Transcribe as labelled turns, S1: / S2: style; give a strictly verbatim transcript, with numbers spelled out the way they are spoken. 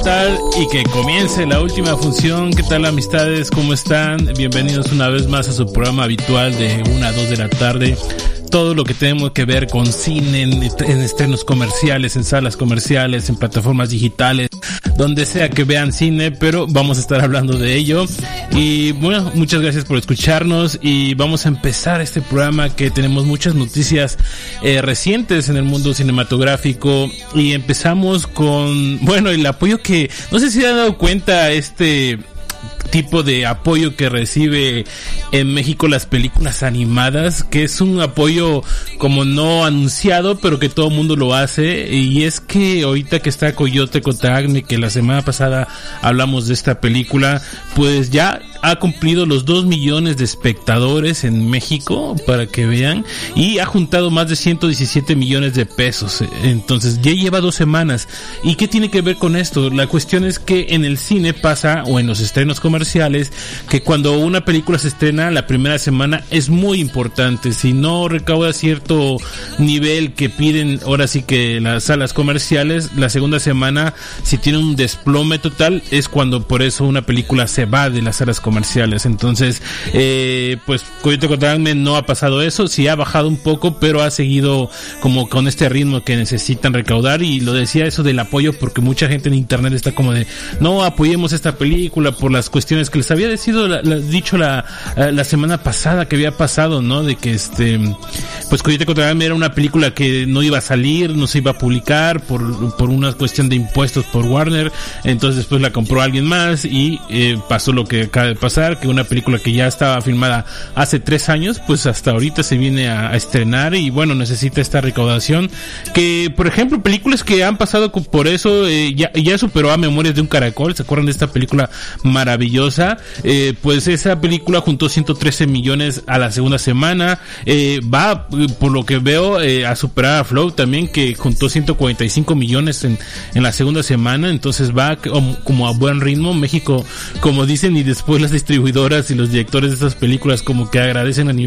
S1: tal? Y que comience la última función. ¿Qué tal, amistades? ¿Cómo están? Bienvenidos una vez más a su programa habitual de una a dos de la tarde. Todo lo que tenemos que ver con cine, en, en estrenos comerciales, en salas comerciales, en plataformas digitales, donde sea que vean cine, pero vamos a estar hablando de ello. Y bueno, muchas gracias por escucharnos y vamos a empezar este programa que tenemos muchas noticias eh, recientes en el mundo cinematográfico y empezamos con, bueno, el apoyo que, no sé si se han dado cuenta, este tipo de apoyo que recibe en México las películas animadas, que es un apoyo como no anunciado, pero que todo el mundo lo hace. Y es que ahorita que está Coyote contra Acme, que la semana pasada hablamos de esta película, pues ya ha cumplido los dos millones de espectadores en México, para que vean, y ha juntado más de ciento diecisiete millones de pesos. Entonces ya lleva dos semanas. ¿Y qué tiene que ver con esto? La cuestión es que en el cine pasa, o en los estrenos comerciales, que cuando una película se estrena, la primera semana es muy importante. Si no recauda cierto nivel que piden ahora sí que las salas comerciales, la segunda semana, si tiene un desplome total, es cuando por eso una película se va de las salas comerciales. Entonces eh, pues Coyote contra Acme no ha pasado eso, sí ha bajado un poco, pero ha seguido como con este ritmo que necesitan recaudar. Y lo decía eso del apoyo porque mucha gente en internet está como de no apoyemos esta película por las cuestiones que les había decido, la, la, dicho la, la semana pasada que había pasado, ¿no? De que este pues Coyote contra Acme era una película que no iba a salir, no se iba a publicar por, por una cuestión de impuestos por Warner. Entonces después la compró alguien más y eh, pasó lo que acaba de pasar, que una película que ya estaba filmada hace tres años, pues hasta ahorita se viene a, a estrenar y bueno, necesita esta recaudación. Que por ejemplo películas que han pasado por eso, eh, ya, ya superó a Memorias de un Caracol. ¿Se acuerdan de esta película maravillosa? Eh, pues esa película juntó ciento trece millones a la segunda semana. Eh, va, por lo que veo, eh, a superar a Flow también, que juntó ciento cuarenta y cinco millones en, en la segunda semana. Entonces va como, como a buen ritmo. México, como dicen, y después las distribuidoras y los directores de estas películas como que agradecen a nivel